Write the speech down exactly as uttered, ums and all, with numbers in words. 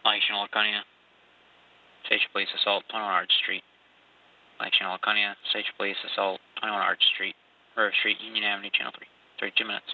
Mike Channel Laconia. Station Police Assault, twenty-one Arch Street. Mike Channel Laconia. Station Police Assault, twenty-one Arch Street. River Street, Union Avenue, Channel three. thirty-two minutes.